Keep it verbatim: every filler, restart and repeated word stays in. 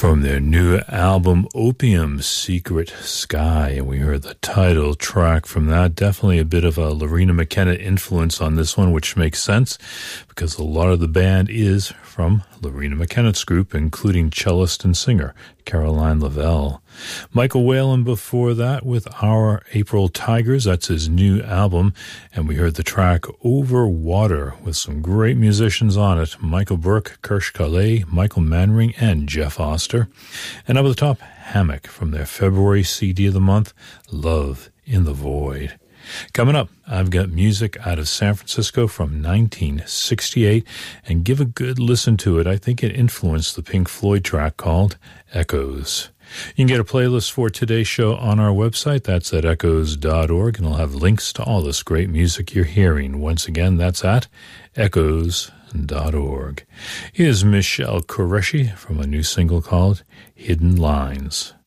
from their new album Opium Secret Sky, and we heard the title track from that. Definitely a bit of a Lorena McKenna influence on this one, which makes sense because a lot of the band is from Lorena McKenna's group, including cellist and singer Caroline Lavelle. Michael Whalen before that with Our April Tigers. That's his new album, and we heard the track Over Water with some great musicians on it: Michael Burke, Kirsch Calais, Michael Manring, and Jeff Oster. And up at the top, Hammock from their February C D of the month, Love in the Void. Coming up, I've got music out of San Francisco from nineteen sixty-eight, and give a good listen to it. I think it influenced the Pink Floyd track called Echoes. You can get a playlist for today's show on our website. That's at echoes dot org, and I'll have links to all this great music you're hearing. Once again, that's at echoes dot org. Here's Michelle Qureshi from a new single called Hidden Lines.